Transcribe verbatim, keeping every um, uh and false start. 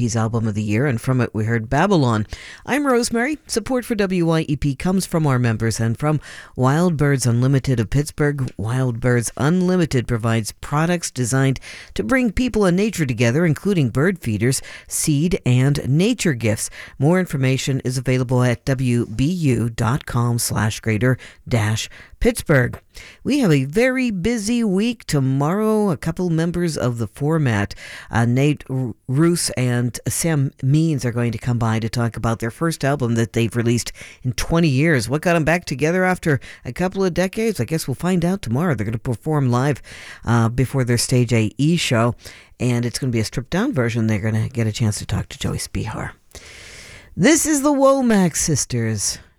P's Album of the Year, and from it we heard Babylon. I'm Rosemary. Support for W Y E P comes from our members and from Wild Birds Unlimited of Pittsburgh. Wild Birds Unlimited provides products designed to bring people and nature together, including bird feeders, seed, and nature gifts. More information is available at wbu.com slash greater dash Pittsburgh. We have a very busy week tomorrow. A couple members of the format, uh, Nate Roos and Sam Means, are going to come by to talk about their first album that they've released in twenty years. What got them back together after a couple of decades? I guess we'll find out tomorrow. They're going to perform live uh, before their Stage A E show, and it's going to be a stripped-down version. They're going to get a chance to talk to Joey Spihar. This is the Womack Sisters.